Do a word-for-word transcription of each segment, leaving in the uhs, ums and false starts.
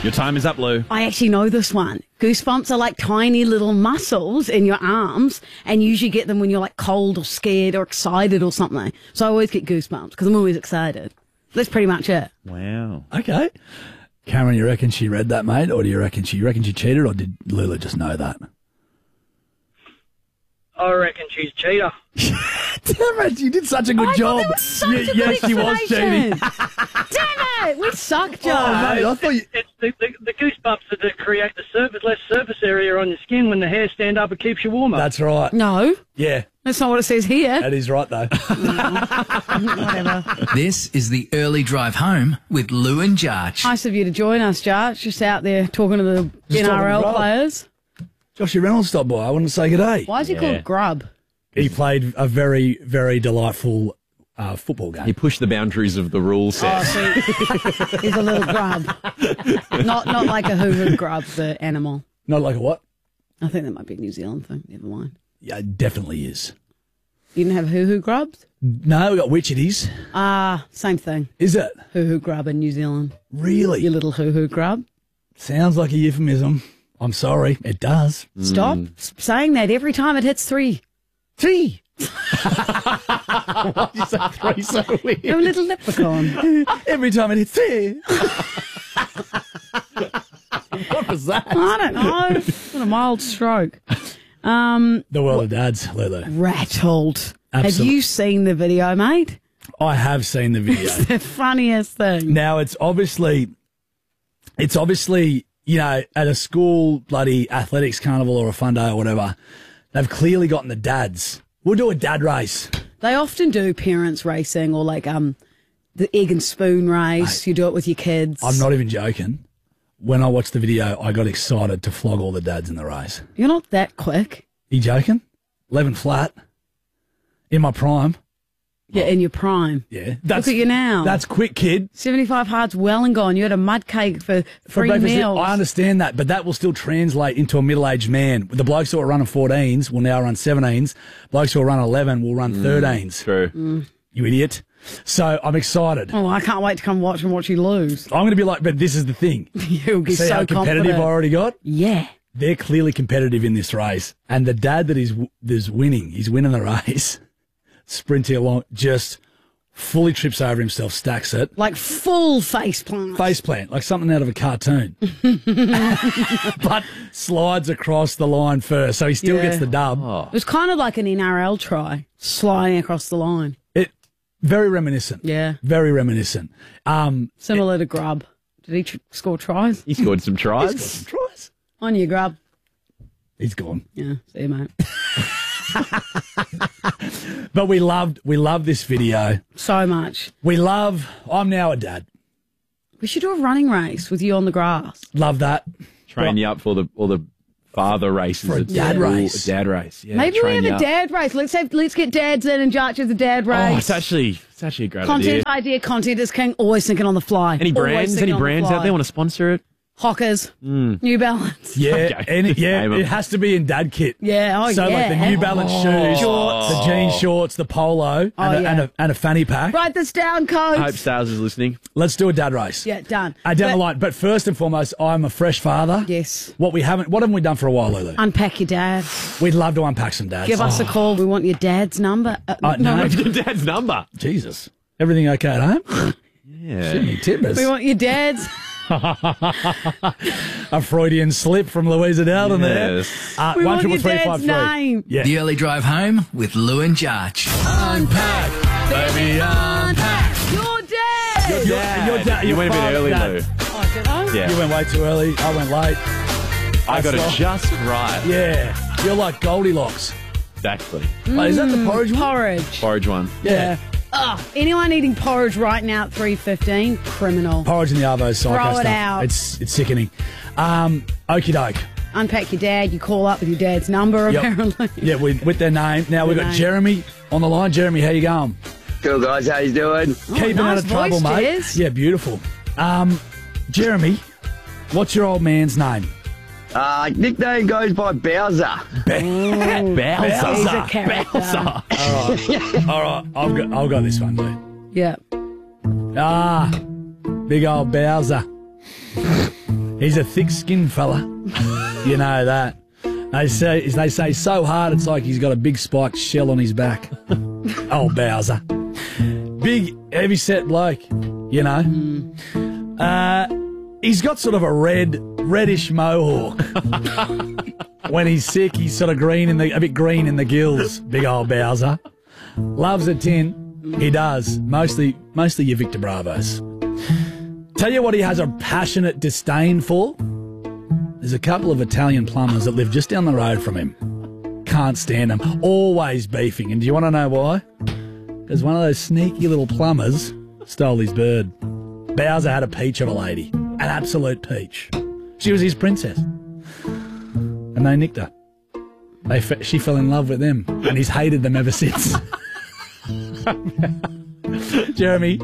Your time is up, Lou. I actually know this one. Goosebumps are like tiny little muscles in your arms, and you usually get them when you're like cold or scared or excited or something. So I always get goosebumps because I'm always excited. That's pretty much it. Wow. Okay. Cameron, you reckon she read that, mate? Or do you reckon she, you reckon she cheated, or did Lulu just know that? I reckon she's a cheater. Damn it, you did such a good I job. thought that was such Ye- a good yes, she was cheating. explanation. Damn it, we suck, Joe. Oh, mate, I thought you... It's the, the, the goosebumps that create the surface, less surface area on your skin when the hairs stand up. It keeps you warmer. That's right. No, Yeah, that's not what it says here. that is right, though. Whatever. This is the early drive home with Lou and Jarch. Nice of you to join us, Jarch. Just out there talking to the Just N R L talking to players. Joshie Reynolds stopped by. I wanted to say good day. Why is he Yeah. called Grub? He played a very, very delightful uh, football game. He pushed the boundaries of the rule set. Oh, see, he's a little grub. Not not like a hoo-hoo grub, the animal. Not like a what? I think that might be a New Zealand thing. Never mind. Yeah, it definitely is. You didn't have hoo-hoo grubs? No, we got witchetties. Ah, same thing. Is it? Hoo-hoo grub in New Zealand. Really? You little hoo-hoo grub. Sounds like a euphemism. I'm sorry. It does. Stop s- saying that every time it hits three. Three. Why did you say three so weird? I'm a little leprechaun. Every time it hits three. What was that? I don't know. What a mild stroke. Um, The world of dads, Lulu. rattled. Have Absolute- you seen the video, mate? I have seen the video. The funniest thing. Now it's obviously, it's obviously, you know, at a school bloody athletics carnival or a fun day or whatever, they've clearly gotten the dads. We'll do a dad race. They often do parents racing or like um the egg and spoon race. You do it with your kids. I'm not even joking. When I watched the video, I got excited to flog all the dads in the race. You're not that quick. You joking? eleven flat. In my prime. You're in your prime. Yeah. That's, Look at you now. That's quick, kid. seventy-five hard's well and gone. You had a mud cake for For three breakfast, meals. I understand that, but that will still translate into a middle-aged man. The blokes who are running fourteens will now run seventeens. Blokes who are running eleven will run thirteens. True. You idiot. So I'm excited. Oh, I can't wait to come watch and watch you lose. I'm going to be like, but this is the thing. You'll be See so how competitive confident. I already got? Yeah. They're clearly competitive in this race. And the dad that is is winning, he's winning the race, sprinting along, just fully trips over himself, stacks it. Like full face plant. Face plant, like something out of a cartoon. But slides across the line first, so he still Yeah. gets the dub. It was kind of like an N R L try, sliding across the line. It very reminiscent. Yeah. Very reminiscent. Um, Similar to Grub. Did he tr- score tries? He scored some he's got tries. some tries. On you, Grub. He's gone. Yeah, see you, mate. But we loved we loved this video. So much. We love I'm now a dad. We should do a running race with you on the grass. Love that. Train you up for the all the father races. For a at dad school. race. A dad race. Yeah, Maybe we train have you a up. dad race. Let's have let's get dads in and Jarch as a dad race. Oh, it's actually it's actually a great Content idea. idea, content is king. Always thinking on the fly. Any Always brands? thinking Any on the brands fly. out there want to sponsor it? Hockers, New Balance. Yeah, Okay. and it, yeah, Name 'em. it has to be in dad kit. Yeah, oh so yeah. like the New Balance shoes, Shorts. the jean shorts, the polo, and, Oh, a, yeah. and, a, and a fanny pack. Write this down, coach. I hope Sales is listening. Let's do a dad race. Yeah, done. Uh, down But- the line. But first and foremost, I'm a fresh father. Yes. What we haven't, what haven't we done for a while, Lulu? Unpack your dad. We'd love to unpack some dads. Give us a call. We want your dad's number. Uh, Uh, no. Your dad's number. Jesus. Everything okay at home? Yeah. Jimmy Timbers. We want your dad's. A Freudian slip from Louisa Dowden Yes. there. Uh, We one want triple your three dad's five three. name. Yeah. The early drive home with Lou and Jarch. Unpack, baby, unpack. Your dad. Your dad. Your dad. You your went a bit father- early, dad. Lou. Oh, did I? Yeah. You went way too early. I went late. I got That's it not- just right. Yeah. You're like Goldilocks. Exactly. Wait, is that the porridge one? Porridge. Porridge one. Yeah. Ugh. Anyone eating porridge right now at three fifteen? Criminal. Porridge in the Arvo psycho Throw it stuff. out. It's it's sickening. Um, okie doke. Unpack your dad. You call up with your dad's number, Yep. apparently. Yeah, with, with their name. Now we've Their got name. Jeremy on the line. Jeremy, how you going? Cool, guys. How you doing? Keeping out nice of trouble, voice, mate. Jez. Yeah, beautiful. Um, Jeremy, what's your old man's name? Uh, nickname goes by Bowser. Bowser. He's a character. All right, I've got, I've got this one, dude. Yeah. Ah, big old Bowser. He's a thick-skinned fella. You know that. They say, they say so hard it's like he's got a big spiked shell on his back. Oh, Bowser. Big, heavy-set bloke, you know. Mm. Uh, he's got sort of a red, reddish mohawk. When he's sick, he's sort of green in the, a bit green in the gills. Big old Bowser. Loves a tin. He does. Mostly, mostly your Victor Bravos. Tell you what he has a passionate disdain for? There's a couple of Italian plumbers that live just down the road from him. Can't stand them. Always beefing. And do you want to know why? Because one of those sneaky little plumbers stole his bird. Bowser had a peach of a lady. An absolute peach. She was his princess. And they nicked her. They fe- she fell in love with them. And he's hated them ever since. Jeremy.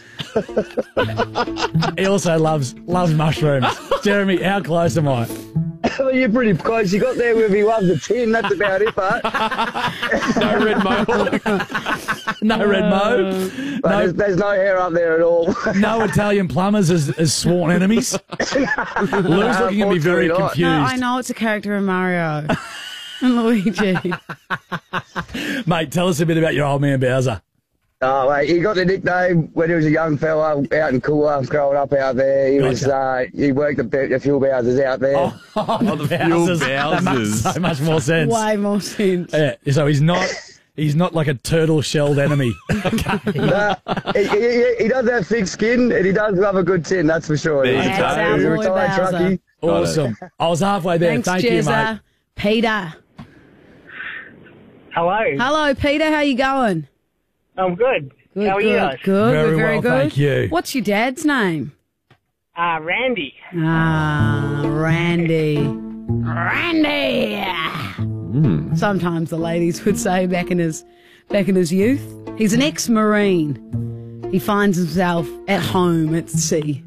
He also loves loves mushrooms. Jeremy, how close am I? Well, you're pretty close. You got there with he loves a tin. That's about it, but No red mohawk. No red mo. but No, there's, there's no hair up there at all. no Italian plumbers as, as sworn enemies. Lou's looking at me very Unfortunately not. confused. No, I know it's a character in Mario and Luigi. Mate, tell us a bit about your old man Bowser. Oh, mate, he got the nickname when he was a young fella out in Coolah, growing up out there. He was, uh, he worked a, bit, a few Bowsers out there. Oh, oh, the Bowsers. That makes Bowsers. so much more sense. Way more sense. Yeah, so he's not he's not like a turtle-shelled enemy. Nah, he, he, he does have thick skin, and he does love a good tin, that's for sure. There you He's, go. uh, That's he's a our boy retired Bowser. truckie. Awesome. I was halfway there. Thanks, Thank you, mate. Jezza. Peter. Hello. Hello, Peter. How you going? I'm good. Good, How are good, you guys? Good. Very We're very well, good. thank you. What's your dad's name? Uh, Randy. Ah, Randy. Randy. Sometimes the ladies would say back in his back in his youth. He's an ex-marine. He finds himself at home at sea.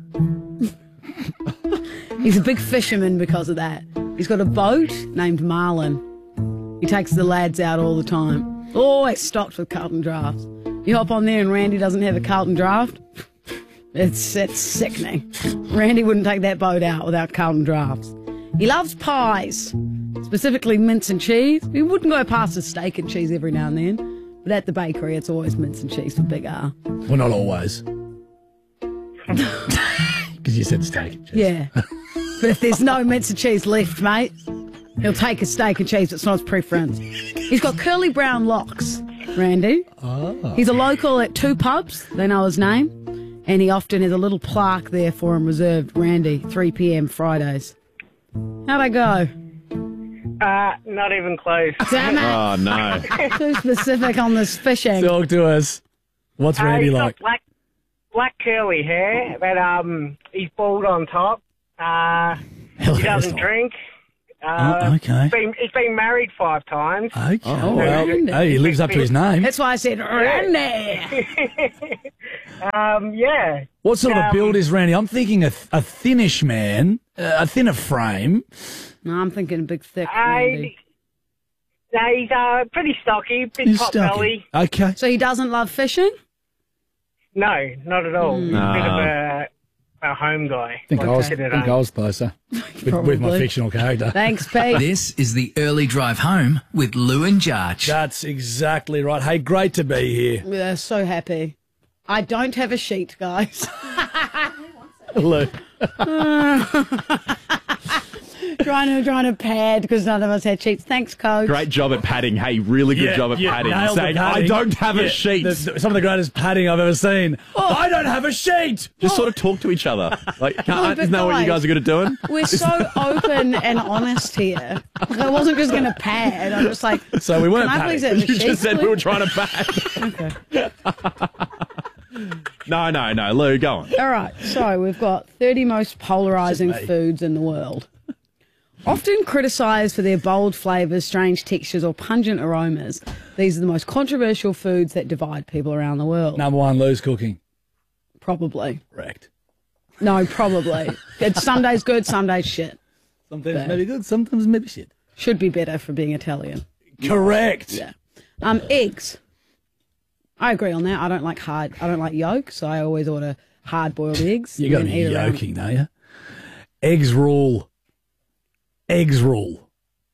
He's a big fisherman because of that. He's got a boat named Marlin. He takes the lads out all the time. Always stocked with Carlton drafts. You hop on there and Randy doesn't have a Carlton draft. It's it's sickening. Randy wouldn't take that boat out without Carlton drafts. He loves pies, specifically mince and cheese. He wouldn't go past a steak and cheese every now and then, but at the bakery it's always mince and cheese for Big R. Well, not always. Because you said steak and cheese. Yeah. But if there's no mince and cheese left, mate, he'll take a steak and cheese. It's not his preference. He's got curly brown locks, Randy. Oh. He's a local at two pubs. They know his name. And he often has a little plaque there for him reserved, Randy, three p.m. Fridays. How'd I go? Uh, not even close. Damn it. Oh, no. Too specific on this fishing. Talk to us. What's Uh, Randy he's got like? black, black curly hair, but um, he's bald on top. Uh, Hell, he doesn't hairstyle. drink. Uh, Oh, okay. He's been, he's been married five times. Okay. Oh, well, Randy. hey, he lives up to his name. That's why I said Randy. Um, yeah. What sort of a um, build is Randy? I'm thinking a, a thinnish man, uh, a thinner frame. No, I'm thinking big, thick I, Randy. no, he's uh, pretty stocky, big He's pot stocky. belly. Okay. So he doesn't love fishing? No, not at all. He's a bit of Ah. a, a home guy. I think, I was, I sit at think I home. was closer with, with my Probably. fictional character. Thanks, Pete. This is the early drive home with Lou and Jarch. That's exactly right. Hey, great to be here. We're so happy. I don't have a sheet, guys. Lou. trying to trying to pad because none of us had sheets. Thanks, Coach. Great job at padding. Hey, really good Yeah, job at yeah, padding. nailed the Saying, padding. I don't have Yeah, a sheet. the- the- some of the greatest padding I've ever seen. Oh. I don't have a sheet. Just sort of talk to each other. Like, can't, Oh, but isn't that what you guys- guys are good at doing? We're so open and honest here. Like, I wasn't just going to pad. I'm just like, So we weren't can I please padding. have a You sheet, just said we were please? trying to pad. No, no, no. Lou, go on. All right, so we've got thirty most polarising Just me. foods in the world. Often criticised for their bold flavours, strange textures, or pungent aromas, these are the most controversial foods that divide people around the world. Number one, Lou's cooking. Probably. Correct. No, probably. It's some days good, some days shit. Sometimes Bad. maybe good, sometimes maybe shit. Should be better for being Italian. Correct. Yeah. Um, eggs. I agree on that. I don't like hard. I don't like yolk, so I always order hard-boiled eggs. You got to and be eat around. yoking, don't you? Eggs rule. Eggs rule.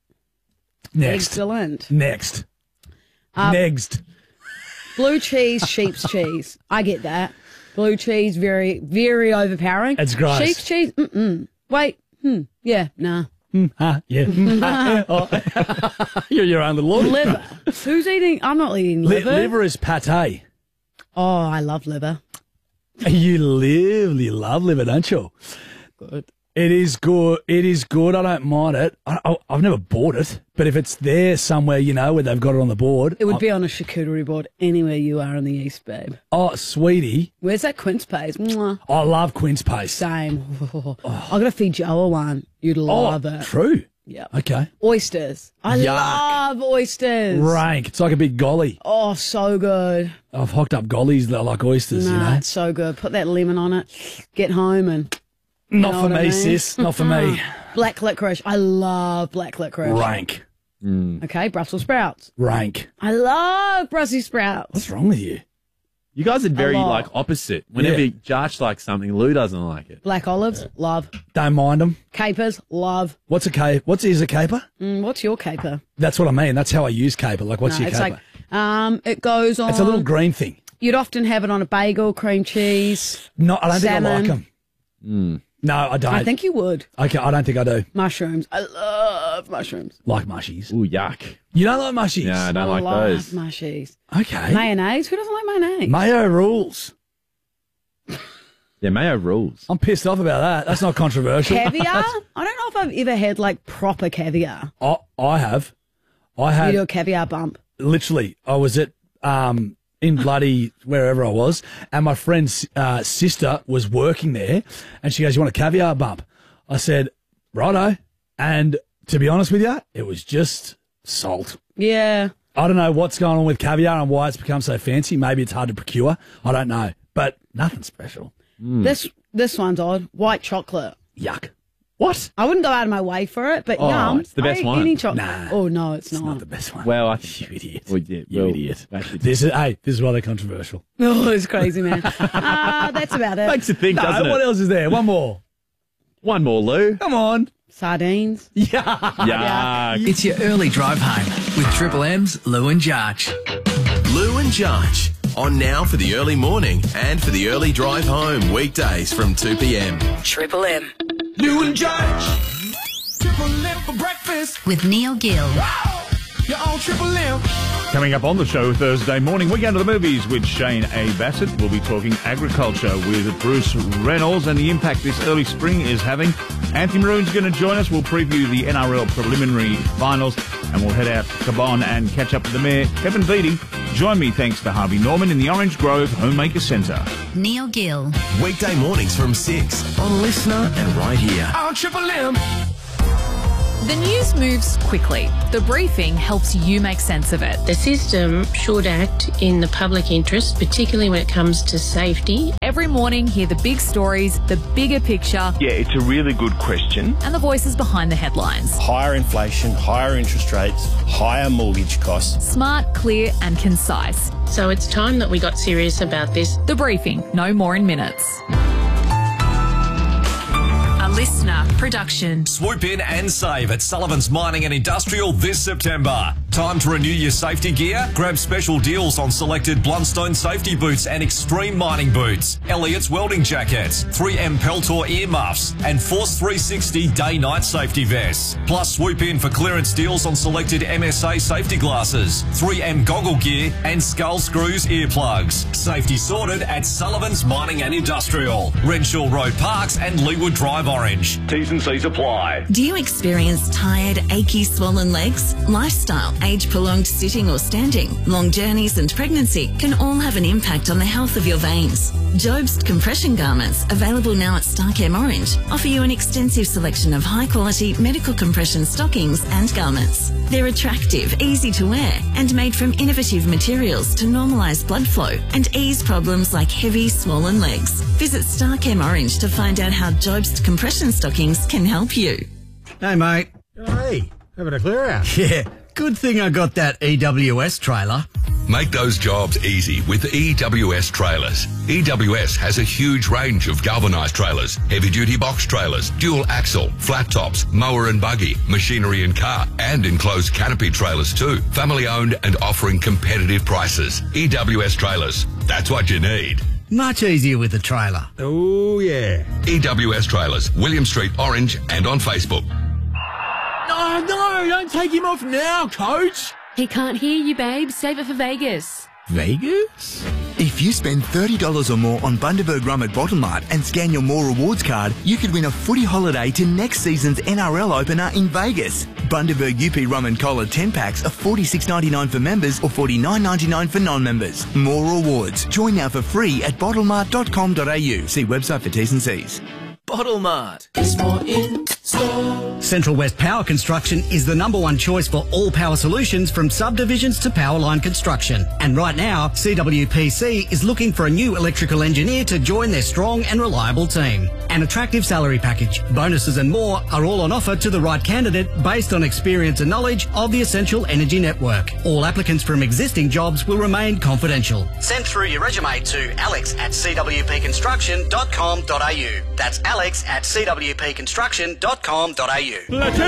Next. Excellent. Next. Um, Next. Blue cheese, sheep's cheese. I get that. Blue cheese, very, very overpowering. It's gross. Sheep's cheese, mm-mm. Wait, hmm, yeah, nah. Mm, ah, yeah. Mm, ah, yeah. Oh. You're your own little order. Liver. Who's eating? I'm not eating Li- liver. liver is pate. Oh, I love liver. You live, you love liver, don't you? Good. It is good. It is good. I don't mind it. I, I, I've never bought it, but if it's there somewhere, you know, where they've got it on the board. It would I, be on a charcuterie board anywhere you are in the East, babe. Oh, sweetie. Where's that quince paste? Mwah. I love quince paste. Same. Oh. I've got to feed Joe one. You'd love oh, it. True. Yeah. Okay. Oysters. I Yuck. love oysters. Rank. It's like a big golly. Oh, so good. I've hooked up gollies that are like oysters, Nah, you know. it's so good. Put that lemon on it. Get home and... Not know for what I me, mean? sis. Not for me. Black licorice. I love black licorice. Rank. Okay, Brussels sprouts. Rank. I love Brussels sprouts. What's wrong with you? You guys are very A lot. like opposite. Whenever Yeah. Josh likes something, Lou doesn't like it. Black olives, love. Don't mind them. Capers, love. What's a caper? What's is a caper? Mm, what's your caper? That's what I mean. That's how I use caper. Like, what's No, your it's caper? like um, it goes on. It's a little green thing. You'd often have it on a bagel, cream cheese. No, I don't Salmon. think I like them. No, I don't. I think you would. Okay, I don't think I do. Mushrooms. I love mushrooms. Like mushies. Ooh, yuck. You don't like mushies? Yeah, I don't like love those. mushies. Okay. Mayonnaise. Who doesn't like mayonnaise? Mayo rules. Yeah, mayo rules. I'm pissed off about that. That's not controversial. Caviar? I don't know if I've ever had like proper caviar. I, I have. I You had do a caviar bump. literally. I was at um in bloody wherever I was, and my friend's uh, sister was working there, and she goes, "You want a caviar bump?" I said, "Righto." And to be honest with you, it was just salt. Yeah. I don't know what's going on with caviar and why it's become so fancy. Maybe it's hard to procure. I don't know, but nothing special. This this one's odd. White chocolate. Yuck. What? I wouldn't go out of my way for it, but Oh, yum. it's the best I eat one. Any chocolate? Nah. Oh no, it's, It's not. not the best one. Well, I think You idiot. Well, yeah, You well, idiot. actually- This is hey, this is why they're controversial. Oh, it's crazy, man. Ah, that's about it. Makes you think, No, doesn't what it? else is there? One more. One more, Lou. Come on. Sardines. Yuck. It's your early drive home with Triple M's Lou and Jarch. Lou and Jarch. On now for the early morning and for the early drive home. Weekdays from two p.m. Triple M. Lou and Jarch. Triple M for breakfast. With Neil Gill. You're on Triple M. Coming up on the show Thursday morning, we go to the movies with Shane A. Bassett. We'll be talking agriculture with Bruce Reynolds and the impact this early spring is having. Anthony Maroon's going to join us. We'll preview the N R L preliminary finals and we'll head out to Cabon and catch up with the Mayor, Kevin Beattie. Join me thanks to Harvey Norman in the Orange Grove Homemaker Centre. Neil Gill. Weekday mornings from six on Listener and right here. On Triple M. The news moves quickly. The briefing helps you make sense of it. The system should act in the public interest, particularly when it comes to safety. Every morning, hear the big stories, the bigger picture. Yeah, it's a really good question. And the voices behind the headlines. Higher inflation, higher interest rates, higher mortgage costs. Smart, clear and concise. So it's time that we got serious about this. The briefing, no more in minutes. Listener production. Swoop in and save at Sullivan's Mining and Industrial this September. Time to renew your safety gear? Grab special deals on selected Blundstone safety boots and extreme mining boots, Elliott's welding jackets, three M Peltor earmuffs, and Force three sixty day-night safety vests. Plus, swoop in for clearance deals on selected M S A safety glasses, three M goggle gear, and Skull Screws earplugs. Safety sorted at Sullivan's Mining and Industrial, Renshaw Road Parks and Leeward Drive Orange. T's and C's apply. Do you experience tired, achy, swollen legs? Lifestyle, age-prolonged sitting or standing, long journeys and pregnancy can all have an impact on the health of your veins. Jobst compression garments, available now at Starchem Orange, offer you an extensive selection of high-quality medical compression stockings and garments. They're attractive, easy to wear, and made from innovative materials to normalise blood flow and ease problems like heavy, swollen legs. Visit Starchem Orange to find out how Jobst compression stockings can help you. Hey, mate. Hey, having a clear out. Yeah, good thing I got that E W S trailer. Make those jobs easy with E W S Trailers. E W S has a huge range of galvanised trailers, heavy-duty box trailers, dual axle, flat tops, mower and buggy, machinery and car, and enclosed canopy trailers too. Family-owned and offering competitive prices. E W S Trailers. That's what you need. Much easier with a trailer. Oh, yeah. E W S Trailers, William Street, Orange, and on Facebook. No, no, don't take him off now, coach. He can't hear you, babe. Save it for Vegas. Vegas? If you spend thirty dollars or more on Bundaberg Rum at Bottlemart and scan your More Rewards card, you could win a footy holiday to next season's N R L opener in Vegas. Bundaberg U P Rum and Cola ten packs are forty-six ninety-nine for members or forty-nine ninety-nine for non-members. More Rewards. Join now for free at bottlemart dot com dot a u. See website for T's and C's. Bottlemart is more in store. Central West Power Construction is the number one choice for all power solutions from subdivisions to power line construction. And right now, C W P C is looking for a new electrical engineer to join their strong and reliable team. An attractive salary package, bonuses and more are all on offer to the right candidate based on experience and knowledge of the Essential Energy Network. All applicants from existing jobs will remain confidential. Send through your resume to alex at c w p construction dot com dot a u. That's alex at c w p construction dot com dot a u.